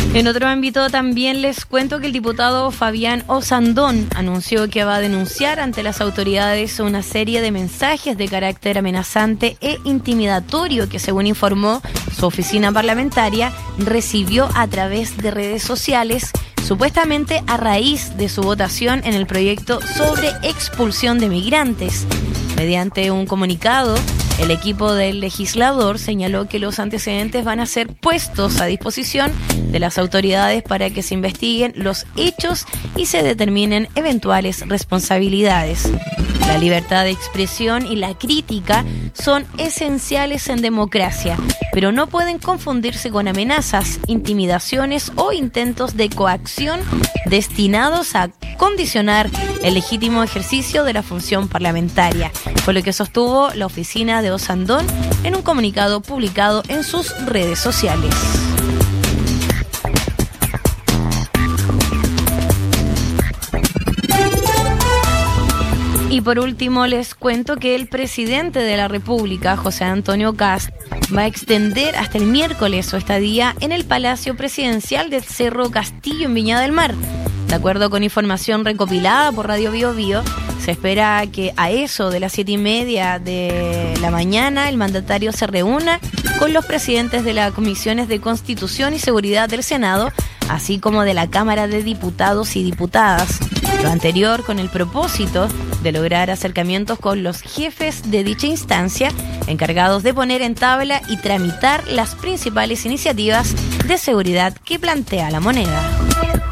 En otro ámbito también les cuento que el diputado Fabián Osandón anunció que va a denunciar ante las autoridades una serie de mensajes de carácter amenazante e intimidatorio que, según informó su oficina parlamentaria, recibió a través de redes sociales, supuestamente a raíz de su votación en el proyecto sobre expulsión de migrantes. Mediante un comunicado, el equipo del legislador señaló que los antecedentes van a ser puestos a disposición de las autoridades para que se investiguen los hechos y se determinen eventuales responsabilidades. La libertad de expresión y la crítica son esenciales en democracia, pero no pueden confundirse con amenazas, intimidaciones o intentos de coacción destinados a condicionar el legítimo ejercicio de la función parlamentaria, fue lo que sostuvo la oficina de Osandón en un comunicado publicado en sus redes sociales. Y por último les cuento que el presidente de la República, José Antonio Kast, va a extender hasta el miércoles su estadía en el Palacio Presidencial del Cerro Castillo en Viña del Mar. De acuerdo con información recopilada por Radio Bio Bio, se espera que a eso de las 7:30 de la mañana el mandatario se reúna con los presidentes de las comisiones de Constitución y Seguridad del Senado, así como de la Cámara de Diputados y Diputadas. Lo anterior con el propósito de lograr acercamientos con los jefes de dicha instancia, encargados de poner en tabla y tramitar las principales iniciativas de seguridad que plantea la moneda.